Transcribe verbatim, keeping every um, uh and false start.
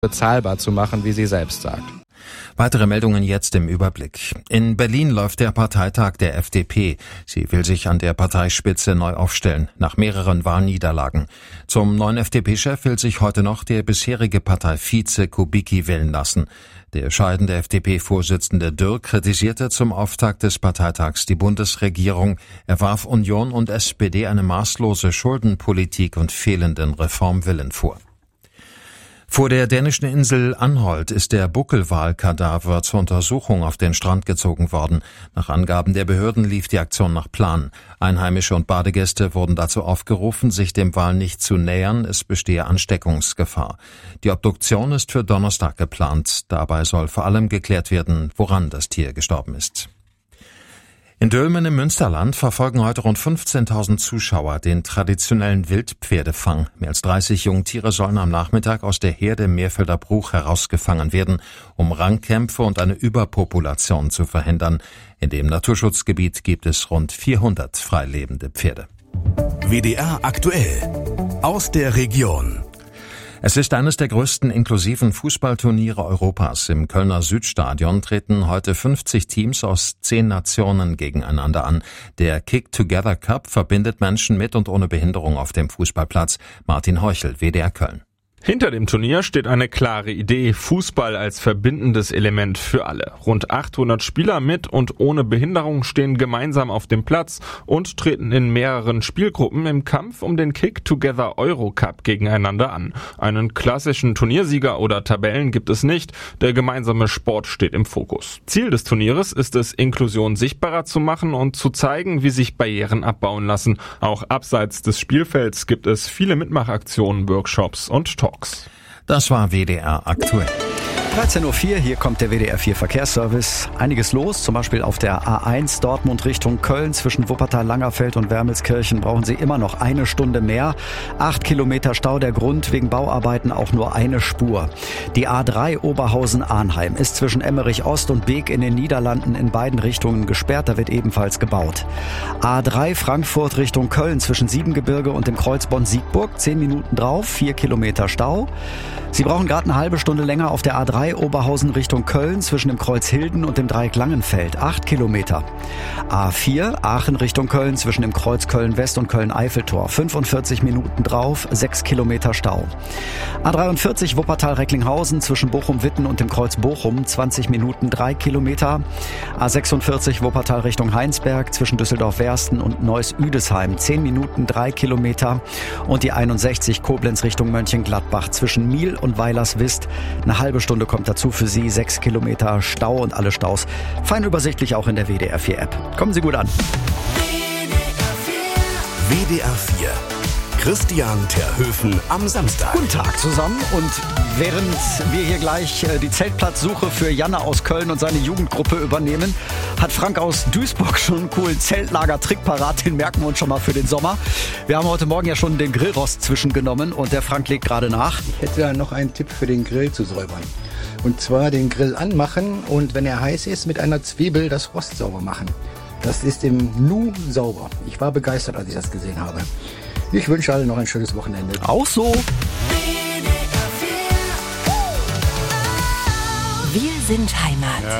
bezahlbar zu machen, wie sie selbst sagt. Weitere Meldungen jetzt im Überblick. In Berlin läuft der Parteitag der F D P. Sie will sich an der Parteispitze neu aufstellen, nach mehreren Wahlniederlagen. Zum neuen F D P-Chef will sich heute noch der bisherige Parteivize Kubicki wählen lassen. Der scheidende F D P-Vorsitzende Dürr kritisierte zum Auftakt des Parteitags die Bundesregierung. Er warf Union und S P D eine maßlose Schuldenpolitik und fehlenden Reformwillen vor. Vor der dänischen Insel Anholt ist der Buckelwal-Kadaver zur Untersuchung auf den Strand gezogen worden. Nach Angaben der Behörden lief die Aktion nach Plan. Einheimische und Badegäste wurden dazu aufgerufen, sich dem Wal nicht zu nähern, es bestehe Ansteckungsgefahr. Die Obduktion ist für Donnerstag geplant. Dabei soll vor allem geklärt werden, woran das Tier gestorben ist. In Dülmen im Münsterland verfolgen heute rund fünfzehntausend Zuschauer den traditionellen Wildpferdefang. Mehr als dreißig Jungtiere sollen am Nachmittag aus der Herde Meerfelder Bruch herausgefangen werden, um Rangkämpfe und eine Überpopulation zu verhindern. In dem Naturschutzgebiet gibt es rund vierhundert freilebende Pferde. W D R aktuell aus der Region. Es ist eines der größten inklusiven Fußballturniere Europas. Im Kölner Südstadion treten heute fünfzig Teams aus zehn Nationen gegeneinander an. Der Kick Together Cup verbindet Menschen mit und ohne Behinderung auf dem Fußballplatz. Martin Heuchel, W D R Köln. Hinter dem Turnier steht eine klare Idee, Fußball als verbindendes Element für alle. Rund achthundert Spieler mit und ohne Behinderung stehen gemeinsam auf dem Platz und treten in mehreren Spielgruppen im Kampf um den Kick Together Eurocup gegeneinander an. Einen klassischen Turniersieger oder Tabellen gibt es nicht, der gemeinsame Sport steht im Fokus. Ziel des Turnieres ist es, Inklusion sichtbarer zu machen und zu zeigen, wie sich Barrieren abbauen lassen. Auch abseits des Spielfelds gibt es viele Mitmachaktionen, Workshops und Talks. Das war W D R aktuell. dreizehn Uhr vier, hier kommt der W D R vier Verkehrsservice. Einiges los, zum Beispiel auf der A eins Dortmund Richtung Köln. Zwischen Wuppertal, Langerfeld und Wermelskirchen brauchen Sie immer noch eine Stunde mehr. Acht Kilometer Stau, der Grund wegen Bauarbeiten auch nur eine Spur. Die A drei Oberhausen-Arnheim ist zwischen Emmerich Ost und Beek in den Niederlanden in beiden Richtungen gesperrt, da wird ebenfalls gebaut. A drei Frankfurt Richtung Köln zwischen Siebengebirge und dem Kreuz Bonn-Siegburg. Zehn Minuten drauf, vier Kilometer Stau. Sie brauchen gerade eine halbe Stunde länger auf der A drei Oberhausen Richtung Köln zwischen dem Kreuz Hilden und dem Dreieck Langenfeld. Acht Kilometer. A vier Aachen Richtung Köln zwischen dem Kreuz Köln-West und Köln-Eiffeltor. fünfundvierzig Minuten drauf, sechs Kilometer Stau. A dreiundvierzig Wuppertal-Recklinghausen zwischen Bochum-Witten und dem Kreuz Bochum. zwanzig Minuten, drei Kilometer. A sechsundvierzig Wuppertal Richtung Heinsberg zwischen Düsseldorf-Wersten und Neuss-Üdesheim. zehn Minuten, drei Kilometer. Und die einundsechzig Koblenz Richtung Mönchengladbach zwischen Miel und Weilerswist. Eine halbe Stunde kommt dazu für Sie. Sechs Kilometer Stau und alle Staus. Fein übersichtlich auch in der W D R vier App. Kommen Sie gut an. W D R vier. Christian Terhöfen am Samstag. Guten Tag zusammen und während wir hier gleich die Zeltplatzsuche für Janne aus Köln und seine Jugendgruppe übernehmen, hat Frank aus Duisburg schon einen coolen Zeltlager-Trick parat, den merken wir uns schon mal für den Sommer. Wir haben heute Morgen ja schon den Grillrost zwischengenommen und der Frank legt gerade nach. Ich hätte da noch einen Tipp für den Grill zu säubern. Und zwar den Grill anmachen und wenn er heiß ist, mit einer Zwiebel das Rost sauber machen. Das ist im Nu sauber. Ich war begeistert, als ich das gesehen habe. Ich wünsche allen noch ein schönes Wochenende. Auch so. Wir sind Heimat.